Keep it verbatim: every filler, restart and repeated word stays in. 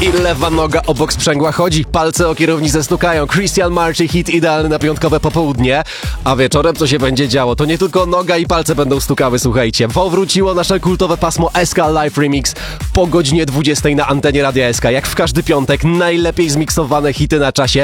I lewa noga obok sprzęgła chodzi, palce o kierownicę stukają. Christian Marchi, hit idealny na piątkowe popołudnie. A wieczorem co się będzie działo? To nie tylko noga i palce będą stukały, słuchajcie. Powróciło nasze kultowe pasmo S K Live Remix po godzinie dwudziestej na antenie Radia S K. Jak w każdy piątek, najlepiej zmiksowane hity na czasie.